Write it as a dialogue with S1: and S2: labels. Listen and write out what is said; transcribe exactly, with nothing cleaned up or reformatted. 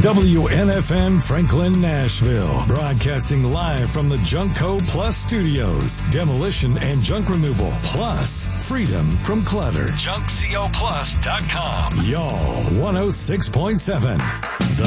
S1: W N F N Franklin, Nashville. Broadcasting live from the Junkco Plus studios. Demolition and junk removal. Plus, freedom from clutter. junk co plus dot com. Y'all, one oh six point seven.